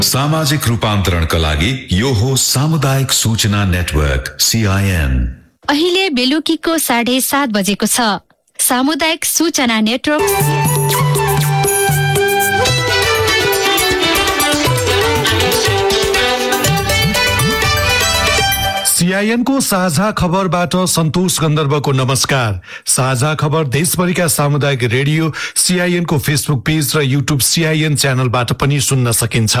सामाजिक रूपान्तरणका लागि यो हो सामुदायिक सूचना नेटवर्क CIN। अहिले बेलुकीको 7:30 बजेको छ। सामुदायिक सूचना नेटवर्क CIN को साझा खबरबाट सन्तोष गन्धर्वको नमस्कार। साझा खबर देशभरिका सामुदायिक रेडियो CIN को फेसबुक पेज र युट्युब CIN च्यानलबाट पनि सुन्न सकिन्छ।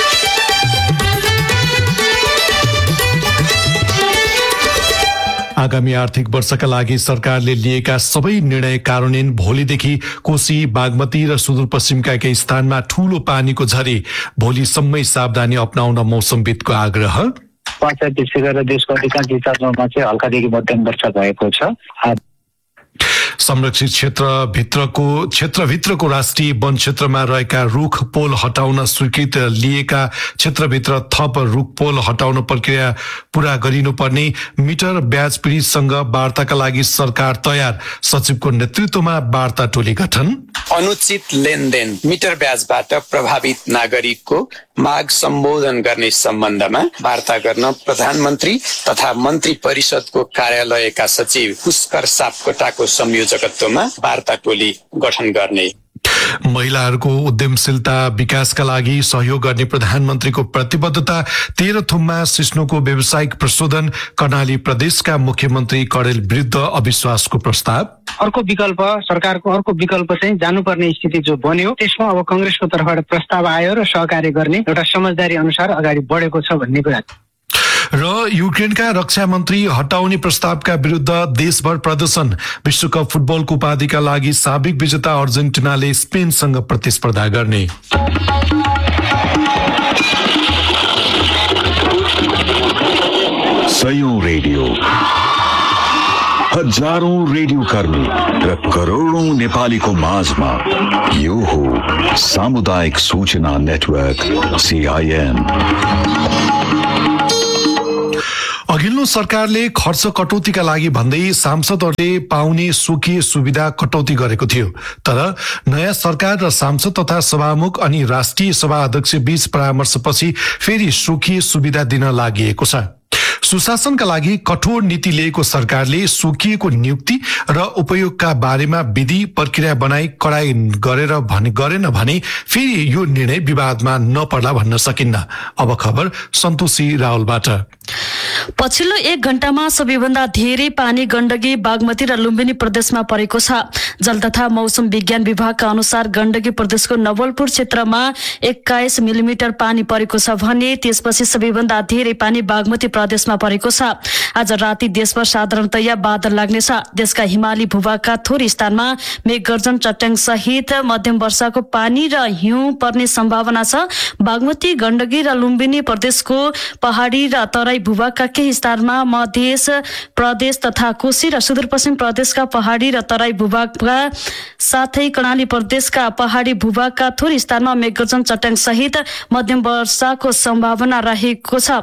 आगामी आर्थिक वर्षका लागि सरकारले लिएका सबै निर्णय कार्यान्वयन भोलिदेखि कोशी, बागमती र सुदूरपश्चिमका केही स्थानमा ठूलो पानीको झरी, भोलिसम्मै सावधानी अपनाउन मौसमविदको आग्रह। 5 विशेष गरेर देशको अधिकांश हिस्सामा चाहिँ हल्कादेखि मध्यम वर्षा भएको छ। संरक्षित क्षेत्रभित्रको राष्ट्रिय वन क्षेत्रमा रहेका रुख पोल हटाउन स्वीकृत लिएका क्षेत्रभित्र थप रुख पोल हटाउन प्रक्रिया पूरा गरिनुपर्ने मिटर ब्याज पीडितसँग वार्ताका लागि सरकार तयार, सचिवको नेतृत्वमा वार्ता टोली गठन। अनुचित लेनदेन मिटर ब्याजबाट प्रभावित नागरिकको माग सम्बोधन गर्ने सम्बन्धमा वार्ता गर्न प्रधानमन्त्री तथा मन्त्री परिषदको कार्यालयका सचिव पुष्कर सापकोटाको संयोजकत्वमा वार्ता टोली गठन गर्ने। महिलाहरूको उद्यमशीलता विकासका लागि सहयोग गर्ने प्रधानमन्त्रीको प्रतिबद्धता। तेह्रथुममा सिस्नोको व्यावसायिक प्रशोधन, कर्णाली प्रदेशका मुख्यमन्त्री कडेल विरुद्ध अविश्वासको प्रस्ताव। अर्को विकल्प, सरकारको अर्को विकल्प चाहिँ जानुपर्ने स्थिति जो बन्यो त्यसमा अब कांग्रेसको तर्फबाट प्रस्ताव आयो र सहकार्य गर्ने एउटा समझदारी अनुसार अगाडि बढेको छ भन्ने कुरा। र युक्रेनका रक्षा मन्त्री हटाउने प्रस्तावका विरुद्ध देशभर प्रदर्शन। विश्वकप फुटबलको उपाधिका लागि साबिक विजेता अर्जेन्टिनाले स्पेनसँग प्रतिस्पर्धा गर्ने। सयौं रेडियो, हजारौं रेडियो कर्मी र करोडौं नेपालीको माझमा यो हो सामुदायिक सूचना नेटवर्क CIN। अघिल्लो सरकारले खर्च कटौतीका लागि भन्दै सांसदहरूले पाउने स्वकीय सुविधा कटौती गरेको थियो, तर नयाँ सरकार र सांसद तथा सभामुख अनि राष्ट्रिय सभा अध्यक्ष बीच परामर्शपछि फेरि स्वकीय सुविधा दिन लागि छ। सुशासनका लागि कठोर नीति लिएको सरकारले स्वकीयको नियुक्ति र उपयोगका बारेमा विधि प्रक्रिया बनाई कडाई गरेन भने फेरि यो निर्णय विवादमा नपर्ला भन्न सकिन्न। अब खबर सन्तोषी रावलबाट। पछिल्लो 1 घण्टामा सबैभन्दा धेरै पानी गण्डकी, बागमती र लुम्बिनी प्रदेशमा परेको छ। जल तथा मौसम विज्ञान विभागका अनुसार गण्डकी प्रदेशको नवलपुर क्षेत्रमा 21 मिलिमिटर पानी परेको छ भने त्यसपछि सबैभन्दा धेरै पानी बागमती प्रदेशमा परेको छ। आज राति देशभर साधारणतया बादल लाग्नेछ। देशका हिमाली भूभागका थोरै स्थानमा मेघगर्जन, चट्याङ सहित मध्यम वर्षाको पानी र हिउँ पर्ने सम्भावना छ। बागमती, गण्डकी र लुम्बिनी प्रदेशको पहाडी र तराई भूभागका केही स्थानमा मध्य प्रदेश तथा कोशी र सुदूरपश्चिम प्रदेशका पहाडी र तराई भूभागका साथै कर्णाली प्रदेशका पहाडी भूभागका थोरै स्थानमा मेघगर्जन, चट्याङ सहित मध्यम वर्षाको सम्भावना रहेको छ।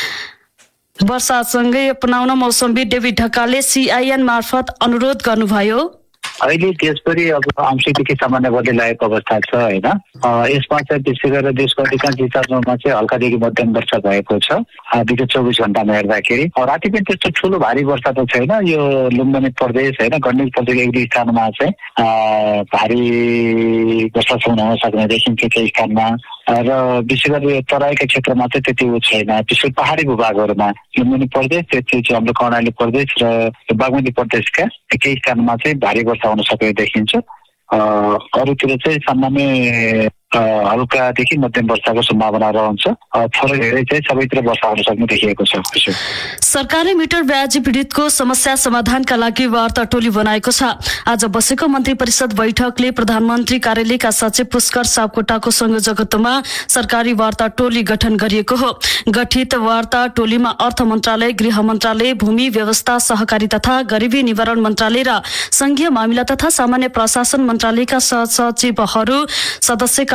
वर्षासँगै अपनाउन मौसमविद डेभिड ढकालले CIN मार्फत अनुरोध गर्नुभयो। अहिले देशभरि अब आंशिकदेखि सामान्य बदली लागेको अवस्था छ हैन। यसमा चाहिँ विशेष गरेर देशको अधिकांश हिस्सामा चाहिँ हल्कादेखि मध्यम वर्षा भएको छ विगत 24 घण्टामा हेर्दाखेरि। राति पनि त्यस्तो ठुलो भारी वर्षा त छैन। यो लुम्बिनी प्रदेश हैन, गण्डकी प्रदेशको एक दुई स्थानमा चाहिँ भारी वर्षा हुन सक्ने देखिन्छ केही स्थानमा, र विशेष गरी तराईका क्षेत्रमा चाहिँ त्यति छैन। विशेष पहाडी भूभागहरूमा लुम्बिनी प्रदेश, त्यसपछि हाम्रो कर्णाली प्रदेश र बागमती प्रदेशका केही स्थानमा चाहिँ भारी वर्षा हुन सकेको देखिन्छ। अरूतिर चाहिँ सामान्य हल्कादेखि मध्यम वर्षाको सम्भावना रहन्छ। थोरै धेरै चाहिँ सबैतिर वर्षा हुन सक्ने देखिएको छ। सरकारले मिटर ब्याज पीडितको समस्या समाधानका लागि वार्ता टोली बनाएको छ। आज बसेको मन्त्री परिषद बैठकले प्रधानमन्त्री कार्यालयका सचिव पुष्कर सापकोटाको संयोजकत्वमा सरकारी वार्ता टोली गठन गरिएको हो। गठित वार्ता टोलीमा अर्थ मन्त्रालय, गृह मन्त्रालय, भूमि व्यवस्था, सहकारी तथा गरिबी निवारण मन्त्रालय र संघीय मामिला तथा सामान्य प्रशासन मन्त्रालयका सचिवहरू सदस्यका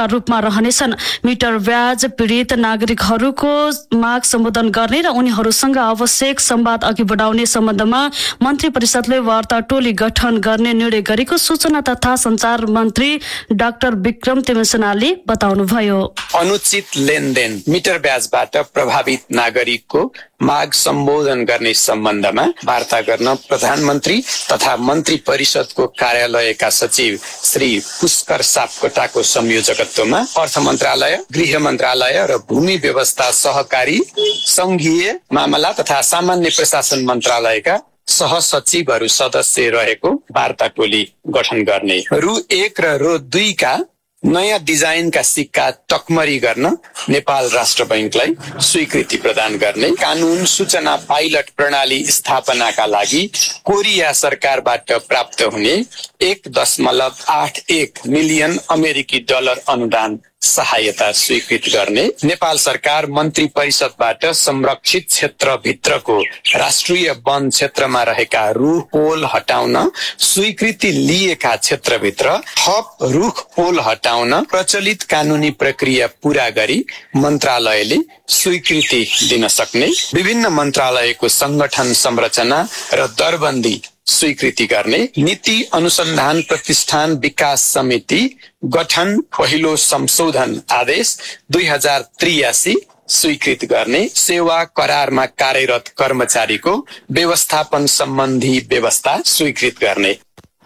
रूपमा रहनेछन्। मिटर ब्याज पीडित नागरिकहरूको माग सम्बोधन गर्ने र उनीहरूसँग आवश्यक संवाद अघि बढाउने सम्बन्धमा मन्त्री परिषदले वार्ता टोली गठन गर्ने निर्णय गरेको सूचना तथा संचार मन्त्री डाक्टर विक्रम तेमसेनाले बताउनुभयो। अनुचित लेनदेन मिटर ब्याजबाट प्रभावित नागरिकको माग सम्बोधन गर्ने सम्बन्धमा वार्ता गर्न प्रधानमन्त्री तथा मन्त्री परिषदको कार्यालयका सचिव श्री पुष्कर सापकोटाको संयोजकत्वमा अर्थ मन्त्रालय, गृह मन्त्रालय र भूमि व्यवस्था सहकारी संघीय मामला तथा सामान्य प्रशासन मन्त्रालयका सहसचिवहरू सदस्य रहेको वार्ता टोली गठन गर्ने, रु 1 र रु 2 का नयाँ डिजाइनका सिक्का टकमरी गर्न नेपाल राष्ट्र बैंकलाई स्वीकृति प्रदान गर्ने, कानून सूचना पाइलट प्रणाली स्थापनाका लागि कोरिया सरकारबाट प्राप्त हुने 1.81 मिलियन अमेरिकी डलर अनुदान सहायता स्वीकृत गर्ने, नेपाल सरकार मन्त्री परिषदबाट संरक्षित क्षेत्रभित्रको राष्ट्रिय वन क्षेत्रमा रहेका रुख पोल हटाउन स्वीकृति लिएका क्षेत्रभित्र थप रुख पोल हटाउन प्रचलित कानूनी प्रक्रिया पूरा गरी मन्त्रालयले स्वीकृति दिन सक्ने, विभिन्न मन्त्रालयको संगठन संरचना र दरबन्दी स्वीकृति गर्ने, नीति अनुसन्धान प्रतिष्ठान विकास समिति गठन पहिलो संशोधन आदेश 2083 स्वीकृत गर्ने, सेवा करारमा कार्यरत कर्मचारीको व्यवस्थापन सम्बन्धी व्यवस्था स्वीकृत गर्ने।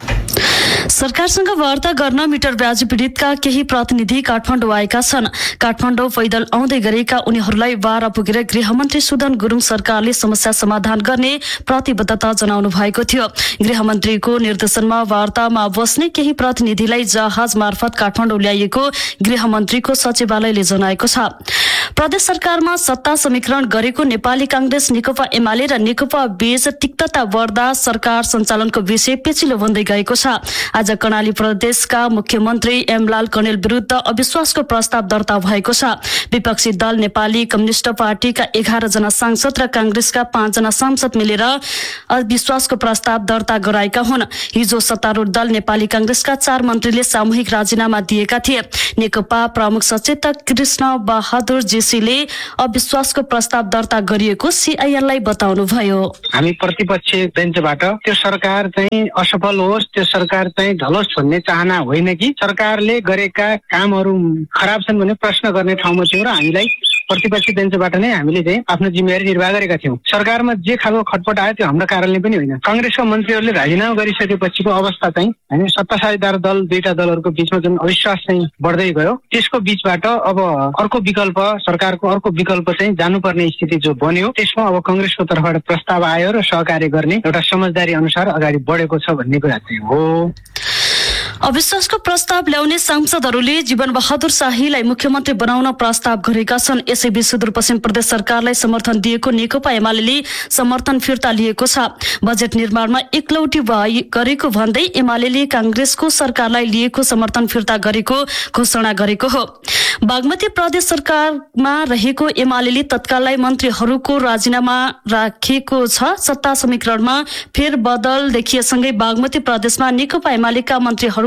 सरकारसँग वार्ता गर्न मिटर ब्याज पीडितका केही प्रतिनिधि काठमाडौँ आएका छन्। काठमाडौँ पैदल आउँदै गरेका उनीहरूलाई बारा पुगेर गृहमन्त्री सुदन गुरुङ सरकारले समस्या समाधान गर्ने प्रतिबद्धता जनाउनु भएको थियो। गृहमन्त्रीको निर्देशनमा वार्तामा बस्ने केही प्रतिनिधिलाई जहाज मार्फत काठमाडौँ ल्याइएको गृहमन्त्रीको सचिवालयले जनाएको छ। प्रदेश सरकारमा सत्ता समीकरण गरेको नेपाली कांग्रेस, नेकपा एमाले र नेकपा बीच तिक्तता बढ्दा सरकार सञ्चालनको विषय पेचिलो बन्दै गएको छ। आज कर्णाली प्रदेशका मुख्यमन्त्री एमलाल कणेल विरुद्ध अविश्वासको प्रस्ताव दर्ता भएको छ। विपक्षी दल नेपाली कम्युनिष्ट पार्टीका 11 जना सांसद र कांग्रेसका 5 जना सांसद मिलेर अविश्वासको प्रस्ताव दर्ता गराएका हुन्। हिजो सत्तारूढ दल नेपाली कांग्रेसका 4 मन्त्रीले सामूहिक राजीनामा दिएका थिए। नेकपा प्रमुख सचेतक कृष्ण बहादुर जेसीले अविश्वासको प्रस्ताव दर्ता गरिएको सीआईएनलाई बताउनुभयो। हामी प्रतिपक्ष बेन्चबाट त्यो सरकार चाहिँ असफल होस्, त्यो सरकार चाहिँ ढलोस् भन्ने चाहना होइन कि सरकारले गरेका कामहरू खराब छन् भने प्रश्न गर्ने ठाउँमा थियौँ र हामीलाई प्रतिपक्षी बेन्चबाट नै हामीले चाहिँ आफ्नो जिम्मेवारी निर्वाह गरेका थियौँ। सरकारमा जे खालको खटपट आयो त्यो हाम्रो कारणले पनि होइन। कांग्रेसका मन्त्रीहरूले राजीनामा गरिसकेपछिको अवस्था चाहिँ होइन, सत्ताधारी दल दुईटा दलहरूको बीचमा जुन अविश्वास चाहिँ बढ्दै गयो त्यसको बीचबाट अब अर्को विकल्प, सरकारको अर्को विकल्प चाहिँ जानुपर्ने स्थिति जो बन्यो, त्यसमा अब कांग्रेसको तर्फबाट प्रस्ताव आयो र सहकार्य गर्ने एउटा समझदारी अनुसार अगाडि बढेको छ भन्ने कुरा चाहिँ हो। अविश्वासको प्रस्ताव ल्याउने सांसदहरूले जीवन बहादुर शाहीलाई मुख्यमन्त्री बनाउन प्रस्ताव गरेका छन्। यसैबीच सुदूरपश्चिम प्रदेश सरकारलाई समर्थन दिएको नेकपा एमाले समर्थन फिर्ता लिएको छ। बजेट निर्माणमा एकलौटी गरेको भन्दै एमाले कांग्रेसको सरकारलाई लिएको समर्थन फिर्ता गरेको घोषणा गरेको हो। बागमती प्रदेश सरकारमा रहेको एमाले तत्काललाई मन्त्रीहरूको राजीनामा राखेको छ। सत्ता समीकरणमा फेरबदल देखिएसँगै बागमती प्रदेशमा नेकपा एमालेका मन्त्रीहरूको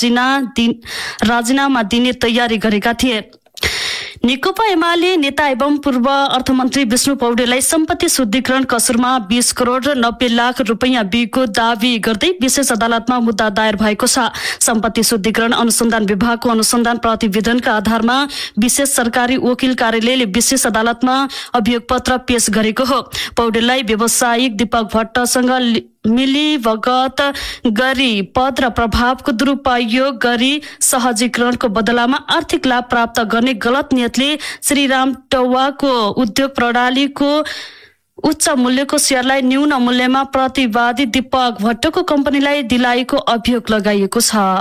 राजीनामा दिने तयारी गरेका थिए। नेकपा एमाले नेता एवं पूर्व अर्थमन्त्री विष्णु पौडेललाई सम्पत्ति शुद्धिकरण कसुरमा 20 करोड र 90 लाख रुपैयाँ बिको दावी गर्दै विशेष अदालतमा मुद्दा दायर भएको छ। सम्पत्ति शुद्धिकरण अनुसन्धान विभागको अनुसन्धान प्रतिवेदनका आधारमा विशेष सरकारी वकिल कार्यालयले विशेष अदालतमा अभियोग पत्र पेश गरेको हो। पौडेललाई व्यवसायिक दीपक भट्टसँग मिलीभगत गरी पद र प्रभावको दुरुपयोग गरी सहजीकरणको बदलामा आर्थिक लाभ प्राप्त गर्ने गलत नियतले श्रीराम टौवाको उद्योग प्रणालीको उच्च मूल्यको शेयरलाई न्यून मूल्यमा प्रतिवादी दीपक भट्टको कम्पनीलाई दिलाएको अभियोग लगाइएको छ।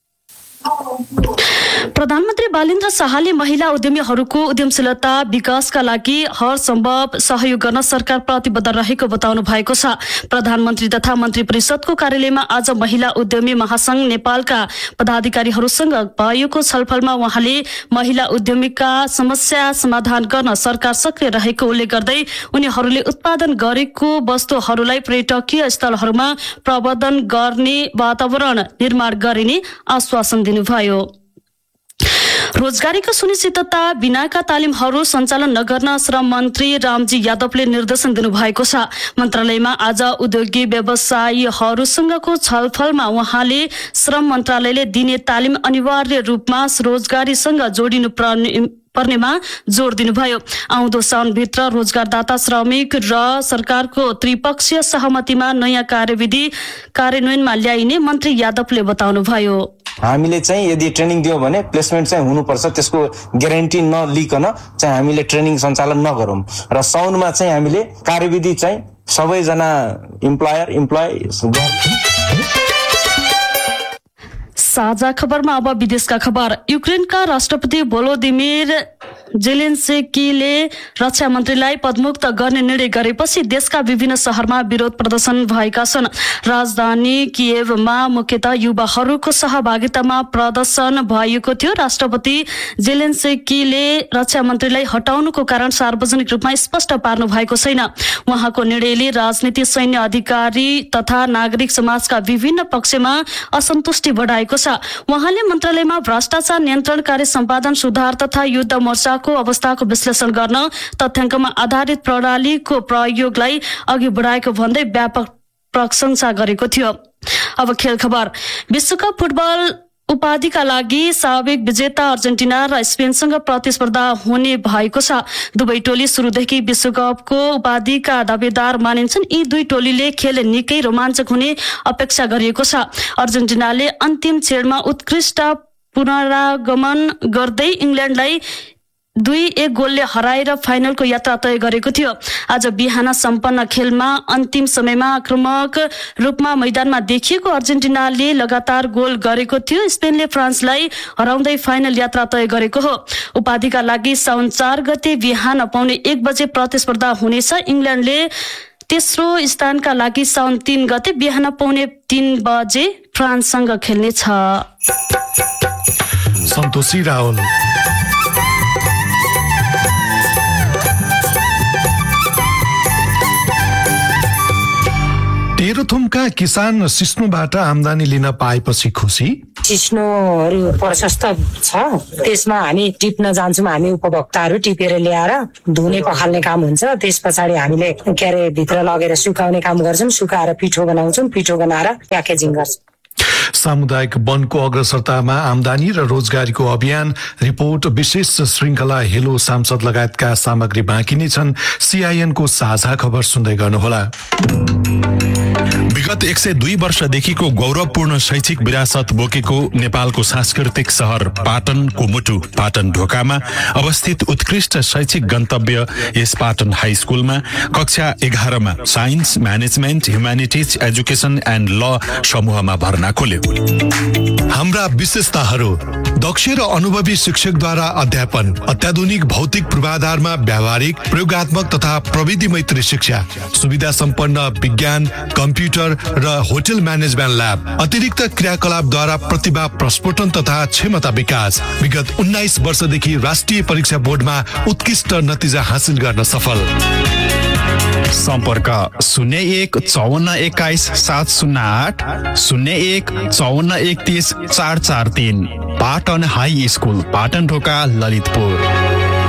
प्रधानमन्त्री बालेन्द्र शाहले महिला उद्यमीहरूको उद्यमशीलता विकासका लागि हर सम्भव सहयोग गर्न सरकार प्रतिबद्ध रहेको बताउनु भएको छ। प्रधानमन्त्री तथा मन्त्री परिषदको कार्यालयमा आज महिला उद्यमी महासंघ नेपालका पदाधिकारीहरूसँग भएको छलफलमा उहाँले महिला उद्यमीका समस्या समाधान गर्न सरकार सक्रिय रहेको उल्लेख गर्दै उनीहरूले उत्पादन गरेको वस्तुहरूलाई पर्यटकीय स्थलहरूमा प्रवर्धन गर्ने वातावरण निर्माण गरिने आश्वासन दिनुभयो। रोजगारीको सुनिश्चितता बिनाका तालिमहरू सञ्चालन नगर्न श्रम मन्त्री रामजी यादवले निर्देशन दिनुभएको छ। मन्त्रालयमा आज उद्योगी व्यवसायीहरूसँगको छलफलमा उहाँले श्रम मन्त्रालयले दिने तालिम अनिवार्य रूपमा रोजगारीसँग जोडिनु पर्नेमा जोड दिनुभयो। आउँदो साउनभित्र रोजगारदाता, श्रमिक र सरकारको त्रिपक्षीय सहमतिमा नयाँ कार्यविधि कार्यान्वयनमा ल्याइने मन्त्री यादवले बताउनुभयो। हामीले चाहिँ यदि ट्रेनिङ दियो भने प्लेसमेन्ट चाहिँ हुनुपर्छ, त्यसको ग्यारेन्टी नलिकन चाहिँ हामीले ट्रेनिङ सञ्चालन नगरौँ र साउनमा चाहिँ हामीले कार्यविधि चाहिँ सबैजना इम्प्लोय साझा खबरमा अब विदेशका खबर। युक्रेनका राष्ट्रपति भोलोदिमिर जेलेन्स्कीले रक्षा मन्त्रीलाई पदमुक्त गर्ने निर्णय गरेपछि देशका विभिन्न शहरमा विरोध प्रदर्शन भएका छन्। राजधानी किएभमा मुख्यतः युवाहरूको सहभागितामा प्रदर्शन भएको थियो। राष्ट्रपति जेलेन्स्कीले रक्षा मन्त्रीलाई हटाउनुको कारण सार्वजनिक रूपमा स्पष्ट पार्नु भएको छैन। उहाँको निर्णयले राजनीति, सैन्य अधिकारी तथा नागरिक समाजका विभिन्न पक्षमा असन्तुष्टि बढाएको छ। उहाँले मन्त्रालयमा भ्रष्टाचार नियन्त्रण, कार्य सम्पादन, सुधार तथा युद्ध मोर्चाको अवस्थाको विश्लेषण गर्न तथ्याङ्कमा आधारित प्रणालीको प्रयोगलाई अघि बढाएको भन्दै व्यापक प्रशंसा गरेको थियो। अब खेल खबर। विश्वकप फुटबल उपाधिका लागि साबिक विजेता अर्जेन्टिना र स्पेनसँग प्रतिस्पर्धा हुने भएको छ। दुवै टोली सुरुदेखि विश्वकपको उपाधिका दावेदार मानिन्छन्। यी दुई टोलीले खेल निकै रोमाञ्चक हुने अपेक्षा गरिएको छ। अर्जेन्टिनाले अन्तिम क्षणमा उत्कृष्ट पुनरागमन गर्दै इङ्ल्यान्डलाई 2-1 गोलले हराएर फाइनलको यात्रा तय गरेको थियो। आज बिहान सम्पन्न खेलमा अन्तिम समयमा आक्रामक रूपमा मैदानमा देखिएको अर्जेन्टिनाले लगातार गोल गरेको थियो। स्पेनले फ्रान्सलाई हराउँदै फाइनल यात्रा तय गरेको हो। उपाधिका लागि साउन 4 गते बिहान पाउने 1 बजे प्रतिस्पर्धा हुनेछ। इङ्ल्यान्डले तेस्रो स्थानका लागि साउन 3 गते बिहान पाउने 3 बजे फ्रान्ससँग खेल्नेछ। सन्तोषी राहुल। तेह्रथुमका किसान सिस्नुबाट आमदानी लिन पाएपछि खुसी। सिस्नोहरू प्रशस्त छ, त्यसमा हामी टिप्न जान्छौँ। हामी उपभोक्ताहरू टिपेर ल्याएर धुने पखाल्ने काम हुन्छ। त्यस पछाडि हामीले भित्र लगेर सुकाउने काम गर्छौँ। सुकाएर पिठो बनाउँछौँ। पिठो बनाएर प्याकेजिङ गर्छौँ। सामुदायिक वनको अग्रसरतामा आमदानी र रोजगारीको अभियान रिपोर्ट विशेष श्रृङ्खला हेलो सांसद लगायतका सामग्री बाँकी नै छन्। सीआईएनको साझा खबर सुन्दै गर्नुहोला। विगत 102 वर्षदेखिको गौरवपूर्ण शैक्षिक विरासत बोकेको नेपालको सांस्कृतिक सहर पाटनको मुटु पाटन ढोकामा अवस्थित उत्कृष्ट शैक्षिक गन्तव्य यस पाटन हाई स्कुलमा कक्षा 11 मा science, management, humanities, education and ल समूहमा भर्ना खोल्यो। हाम्रा विशेषताहरू: दक्ष र अनुभवी शिक्षकद्वारा अध्यापन, अत्याधुनिक भौतिक पूर्वाधारमा व्यावहारिक, प्रयोगात्मक तथा प्रविधि मैत्री शिक्षा, सुविधा सम्पन्न विज्ञान, कम्प्युटर र होटल म्यानेजमेन्ट ल्याब, अतिरिक्त क्रियाकलापद्वारा प्रतिभा प्रस्फुटन तथा क्षमता विकास। विगत 19 वर्षदेखि राष्ट्रिय परीक्षा बोर्डमा उत्कृष्ट नतिजा हासिल गर्न सफल। सम्पर्क 01 54 21 708 01 54 31 443। पाटन हाई स्कुल, पाटन ढोका, ललितपुर।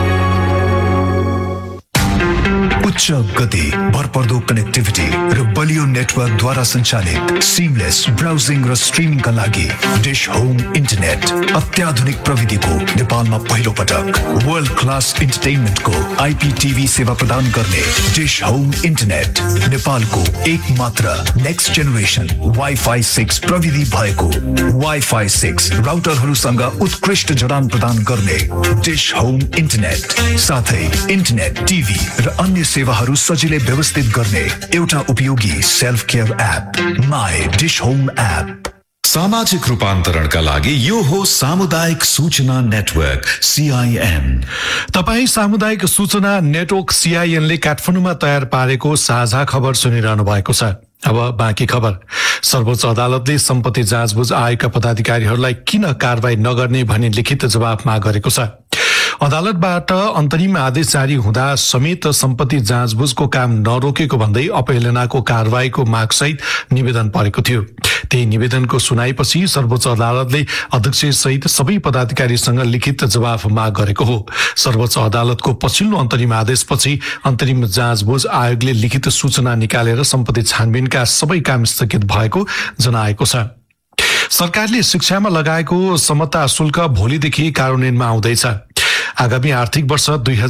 उच्च गति, भरपर्दो कनेक्टिभिटी र बलियो नेटवर्कद्वारा सञ्चालित सिमलेस ब्राउजिङ र स्ट्रिमिङका लागि डिश होम इन्टरनेट अत्याधुनिक प्रविधिको नेपालमा पहिलो पटक वर्ल्ड क्लास इन्टरटेनमेन्टको आइपीटीभी सेवा प्रदान गर्ने डिश होम इन्टरनेट नेपालको एकमात्र नेक्स्ट जेनेरेसन वाइफाई 6 प्रविधि भएको वाइफाई 6 राउटरहरूसँग उत्कृष्ट जडान प्रदान गर्ने डिश होम इन्टरनेट, साथै इन्टरनेट, टिभी र अन्य सेवाहरू सजिलै व्यवस्थित गर्ने एउटा उपयोगी self care app my dish home app. सामाजिक रूपान्तरणका लागि यो हो सामुदायिक सूचना नेटवर्क सीआईएन। तपाई सामुदायिक सूचना नेटवर्क सीआईएन ले काठमाडौँमा तयार पारेको साझा खबर सुनिरहनु भएको छ। अब बाँकी खबर। सर्वोच्च अदालतले सम्पत्ति जाँचबुझ आयोगका पदाधिकारीहरूलाई किन कारबाही नगर्ने भनी लिखित जवाफ माग गरेको छ। अदालतबाट अन्तरिम आदेश जारी हुँदा समेत सम्पत्ति जाँचबुझको काम नरोकेको भन्दै अपहेलनाको कारवाहीको मागसहित निवेदन परेको थियो। त्यही निवेदनको सुनाइपछि सर्वोच्च अदालतले अध्यक्ष सहित सबै पदाधिकारीसँग लिखित जवाफ माग गरेको हो। सर्वोच्च अदालतको पछिल्लो अन्तरिम आदेशपछि अन्तरिम जाँचबुझ आयोगले लिखित सूचना निकालेर सम्पत्ति छानबिनका सबै काम स्थगित भएको जनाएको छ। सरकारले शिक्षामा लगाएको समता शुल्क भोलिदेखि कार्यान्वयनमा आउँदैछ। आगामी आर्थिक वर्ष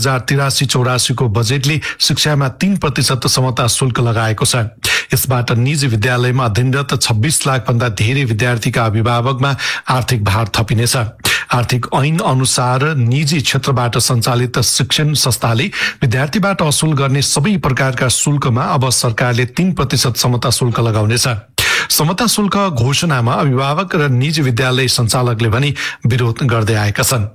2083-84 को बजेटले शिक्षामा 3% समता शुल्क लगाएको छ। यसबाट निजी विद्यालयमा अध्ययनरत 26 लाख भन्दा धेरै विद्यार्थीका अभिभावकमा आर्थिक भार थपिनेछ। आर्थिक ऐन अनुसार निजी क्षेत्रबाट सञ्चालित शिक्षण संस्थाले विद्यार्थीबाट असुल गर्ने सबै प्रकारका शुल्कमा अब सरकारले 3% समता शुल्क लगाउनेछ। समता शुल्क घोषणामा अभिभावक र निजी विद्यालय सञ्चालकले भने विरोध गर्दै आएका छन्।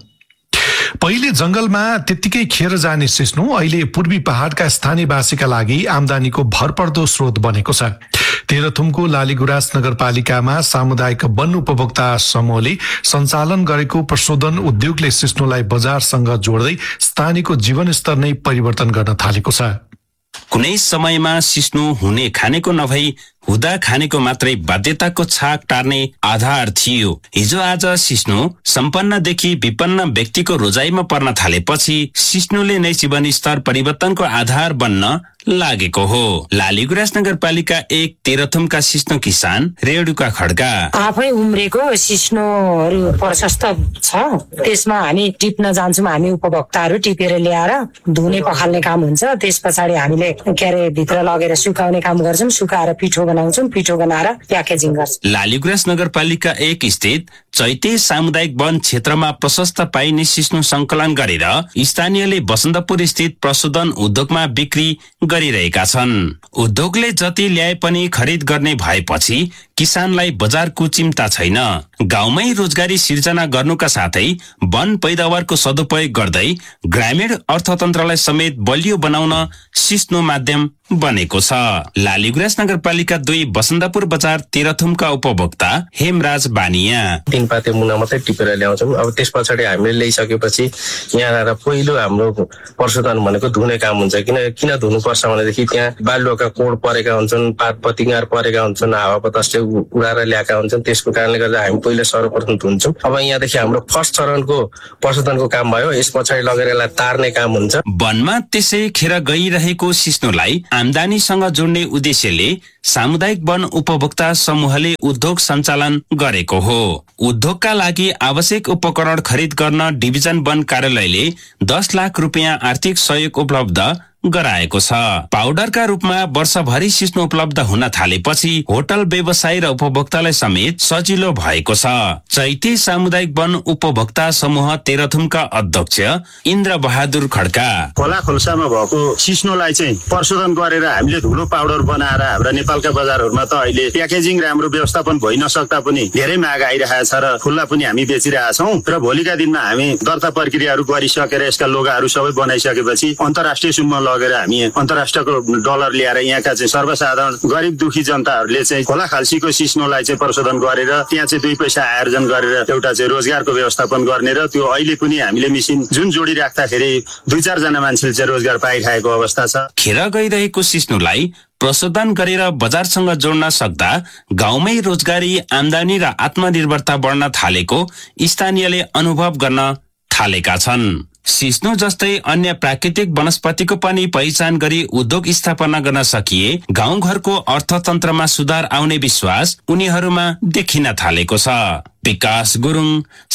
पहिले जंगलमा त्यत्तिकै खेर जाने सिस्नो अहिले पूर्वी पहाड़का स्थानीयवासीका लागि आमदानीको भरपर्दो स्रोत बनेको छ। तेह्रथुमको लालीगुराँस नगरपालिकामा सामुदायिक वन उपभोक्ता समूहले सञ्चालन गरेको प्रशोधन उद्योगले सिस्नोलाई बजारसँग जोड्दै स्थानीयको जीवनस्तर नै परिवर्तन गर्न थालेको छ। कुनै समयमा सिस्नो हुने खानेको नभई हुँदा खानेको मात्रै बाध्यताको छाक टार्ने आधार थियो। हिजो आज सिस्नो सम्पन्नदेखि विपन्न व्यक्तिको रोजाइमा पर्न थालेपछि सिस्नोले नै जीवन स्तर परिवर्तनको आधार बन्न लागेको हो। लालीगुराँस नगरपालिका 1 तेह्रथुमका सिस्नो किसान रेडुका खड्का आफै उम्रेको सिस्नोहरू प्रशस्त छ। त्यसमा हामी टिप्न जान्छौँ। हामी उपभोक्ताहरू टिपेर ल्याएर धुने पखाल्ने काम हुन्छ। त्यस पछाडि हामीले भित्र लगेर सुकाउने काम गर्छौँ। सुकाएर पिठो बनाउँछौँ। पिठो बनाएर प्याकेजिङ गर्छौँ। लालीगुराँस नगरपालिका 1 स्थित चैते सामुदायिक वन क्षेत्रमा प्रशस्त पाइने सिस्नो संकलन गरेर स्थानीयले बसन्तपुर स्थित प्रशोधन उद्योगमा बिक्री गरिरहेका छन्। उद्योगले जति ल्याए पनि खरिद गर्ने भएपछि किसानलाई बजारको चिन्ता छैन। गाउँमै रोजगारी सिर्जना गर्नुका साथै वन पैदावारको सदुपयोग गर्दै ग्रामीण अर्थतन्त्रलाई समेत बलियो बनाउन सिस्नो माध्यम बनेको छ। लालीगुराँस नगरपालिका 2 बसन्तपुर बजार तेह्रथुमका उपभोक्ता हेमराज बानिया 3 पाते मुना मात्रै टिपेर ल्याउँछौँ। अब त्यस पछाडि हामीले ल्याइसकेपछि यहाँ आएर पहिलो हाम्रो प्रशोधन भनेको धुने काम हुन्छ। किन धुनुपर्छ भनेदेखि त्यहाँ बालुवाका कोड परेका हुन्छन्, पात पतिङ्गार परेका हुन्छन्, हावा बतासले उडाएर ल्याएका हुन्छन्। त्यसको कारणले गर्दा हामी पहिला सर्वप्रथम धुन्छौँ। अब यहाँदेखि हाम्रो फर्स्ट चरणको प्रशोधनको काम भयो। यस पछाडि लगेर यसलाई तार्ने काम हुन्छ। वनमा त्यसै खेर गइरहेको सिस्नोलाई आमदानीसँग जोड्ने उद्देश्यले सामुदायिक वन उपभोक्ता समूहले उद्योग सञ्चालन गरेको हो। उद्योगका लागि आवश्यक उपकरण खरिद गर्न डिभिजन वन कार्यालयले 10 लाख रुपियाँ आर्थिक सहयोग उपलब्ध गराएको छ। पाउडरका रूपमा वर्षभरि सिस्नो उपलब्ध हुन थालेपछि होटल व्यवसायी र उपभोक्तालाई समेत सजिलो भएको छ। चैते सामुदायिक वन उपभोक्ता समूह तेह्रथुमका अध्यक्ष इन्द्र बहादुर खड्का खोला खोल्सामा भएको सिस्नोलाई चाहिँ प्रशोधन गरेर हामीले धुलो पाउडर बनाएर हाम्रा नेपालका बजारहरूमा त अहिले प्याकेजिङ राम्रो व्यवस्थापन भइ नसक्दा पनि धेरै माग आइरहेको छ र खुल्ला पनि हामी बेचिरहेका छौँ। र भोलिका दिनमा हामी दर्ता प्रक्रियाहरू गरिसकेर यसका लोगाहरू सबै बनाइसकेपछि अन्तर्राष्ट्रिय सुममा लगेर हामी अन्तर्राष्ट्रियको डलर ल्याएर यहाँका चाहिँ सर्वसाधारण गरिब दुखी जनताहरूले चाहिँ खोला खाल्सीको सिस्नोलाई चाहिँ प्रशोधन गरेर त्यहाँ चाहिँ 2 पैसा आयोजन गरेर एउटा चाहिँ रोजगारको व्यवस्थापन गर्ने र त्यो अहिले पनि हामीले मेसिन जुन जोडिराख्दाखेरि 2-4 जना मान्छेले चाहिँ रोजगार पाइरहेको अवस्था छ। खेर गइरहेको सिस्नोलाई प्रशोधन गरेर बजारसँग जोड्न सक्दा गाउँमै रोजगारी, आमदानी र आत्मनिर्भरता बढ्न थालेको स्थानीयले अनुभव गर्न थालेका छन्। सिस्नो जस्तै अन्य प्राकृतिक वनस्पतिको पनि पहिचान गरी उद्योग स्थापना गर्न सकिए गाउँघरको अर्थतन्त्रमा सुधार आउने विश्वास उनीहरूमा देखिन थालेको छ। विकास गुरुङ,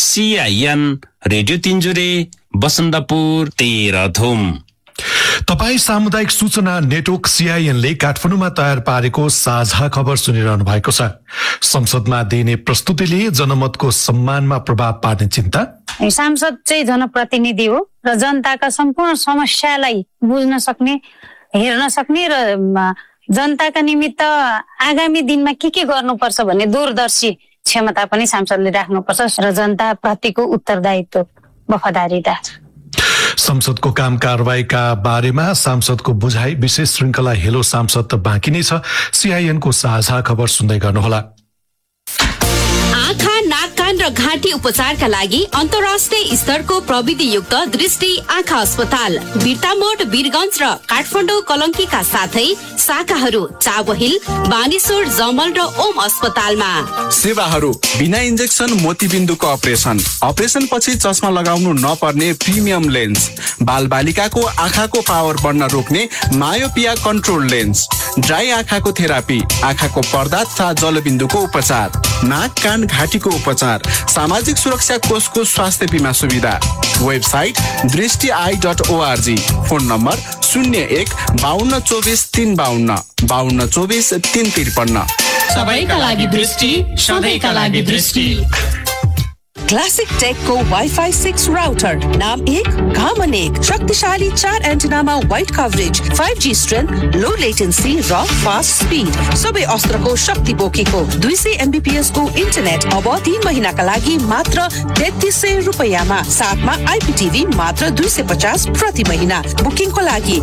CIN, रेडियो तिनजुरे, बसन्तपुर, तेह्रथुम। तपाई सामुदायिक सूचना नेटवर्क CIN ले काठमाडौँमा तयार पारेको साझा खबर सुनिरहनु भएको छ। संसदमा दिने प्रस्तुतिले जनमतको सम्मानमा प्रभाव पार्ने चिन्ता। सांसद चाहिँ जनप्रतिनिधि हो र जनताका सम्पूर्ण समस्यालाई बुझ्न सक्ने, हेर्न सक्ने र जनताका निमित्त आगामी दिनमा के गर्नुपर्छ भन्ने दूरदर्शी क्षमता पनि सांसदले राख्नुपर्छ र जनता प्रतिको उत्तरदायित्व, वफादारीता। संसदको काम कारवाहीका बारेमा सांसदको बुझाइ विशेष श्रृंखला हेलो सांसद बाँकी नै छ। CIN को साझा खबर सुन्दै गर्नुहोला। आँखा, नाक, कान र र घाँटी उपचारका लागि अन्तर्राष्ट्रिय स्तरको प्रविधियुक्त दृष्टि आँखा अस्पताल बिर्तामोड, वीरगञ्ज र काठमाडौँ कलङ्कीका साथै शाखाहरू चाबहिल, बानेश्वर, जमल र ओम अस्पतालमा। सेवाहरू बिना इन्जेक्सन मोतीबिन्दुको अपरेसन पछि चस्मा लगाउनु नपर्ने प्रिमियम लेन्स, बाल बालिकाको आँखाको पावर बढ्न रोक्ने मायोपिया कन्ट्रोल लेन्स, ड्राई आँखाको थेरापी, आँखाको पर्दा तथा जलबिन्दुको उपचार, नाक कान घाँटीको उपचार, सामाजिक सुरक्षा कोषको स्वास्थ्य बिमा सुविधा। Website दृष्टि.org, phone number 01-5224-352, 5224-353। सबैका लागि दृष्टि, सधैँका लागि दृष्टि। क्लासिक टेकको वाइफाई 6 राउटर, नाम 1 घामन 1, शक्तिशाली 4 एन्टेनामा वाइड कभरेज, 5G स्ट्रेन्थ, लो लेटेन्सी र फास्ट स्पिड, सबै अस्त्रको शक्ति बोकेको 200 MBPS को इन्टरनेट अब 3 महिनाका लागि मात्र 3300 रुपैयाँमा, साथमा IPTV मात्र 250 प्रति महिना। बुकिङको लागि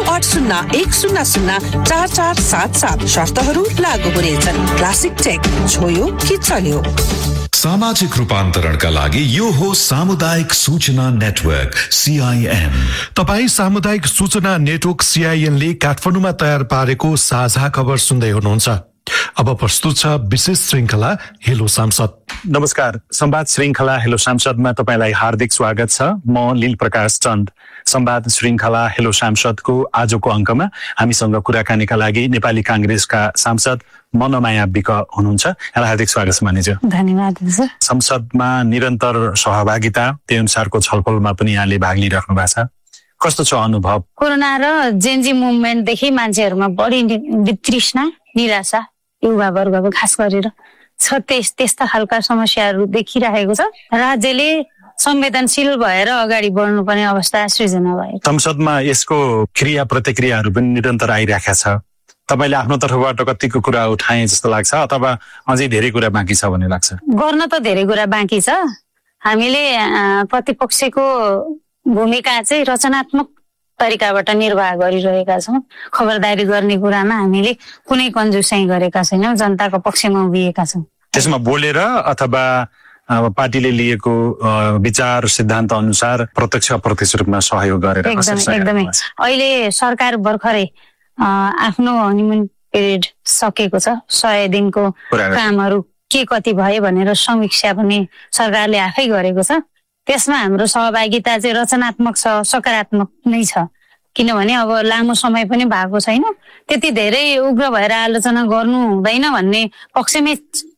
9801004477, शर्तहरू लागू हुनेछन्। क्लासिक टेक, छोयो कि चल्यो। सामाजिक रूपान्तरणका लागि यो हो सामुदायिक सूचना नेटवर्क CIN। तपाई सामुदायिक सूचना नेटवर्क CIN ले काठमाडौँमा तयार पारेको साझा खबर सुन्दै हुनुहुन्छ। अब प्रस्तुत छ विशेष श्रृङ्खला हेलो सांसद। नमस्कार, संवाद श्रृङ्खला हेलो सांसदमा तपाईलाई हार्दिक स्वागत छ। म लील प्रकाश चन्द। संवाद श्रृङ्खला हेलो सांसदको आजको अङ्कमा हामीसँग कुराकानीका लागि नेपाली कांग्रेसका सांसद मनमाया विक हुनुहुन्छ। यहाँलाई हार्दिक स्वागत छ मानिज्यू। धन्यवाद। संसदमा निरन्तर सहभागिता, त्यही अनुसारको छलफलमा पनि यहाँले भाग लिइराख्नु भएको छ। कस्तो छ अनुभव? कोरोना र जेनजी मुभमेन्टदेखि मान्छेहरूमा बढी वितृष्णा, निराशा, युवा वर्गको खास गरेर छ, त्यस्ता खालका समस्याहरू देखिरहेको छ। राज्यले संवेदनशील भएर अगाडि बढ्नुपर्ने अवस्था सृजना भयो। संसदमा यसको क्रिया प्रतिक्रियाहरू पनि निरन्तर आइरहेका छ। तपाईले आफ्नो तर्फबाट कतिको कुरा उठाए जस्तो लाग्छ, अथवा अझै धेरै कुरा बाँकी छ भन्ने लाग्छ? गर्न त धेरै कुरा बाँकी छ। हामीले प्रतिपक्षको भूमिका चाहिँ रचनात्मक तरिकाबाट निर्वाह गरिरहेका छौँ। खबरदारी गर्ने कुरामा हामीले कुनै कन्जुसाइ गरेका छैनौँ, जनताको पक्षमा उभिएका छौँ। त्यसमा बोलेर अथवा पार्टीले लिएको विचार सिद्धान्त अनुसार प्रत्यक्ष अप्रत्यक्ष रूपमा सहयोग गरेर? एकदमै। अहिले सरकार भर्खरै आफ्नो हनीमुन पिरियड सकेको छ। 100 दिनको कामहरू के कति भयो भनेर समीक्षा पनि सरकारले आफै गरेको छ। त्यसमा हाम्रो सहभागिता चाहिँ रचनात्मक छ, सकारात्मक नै छ। किनभने अब लामो समय पनि भएको छैन, त्यति धेरै उग्र भएर आलोचना गर्नु हुँदैन भन्ने पक्षमै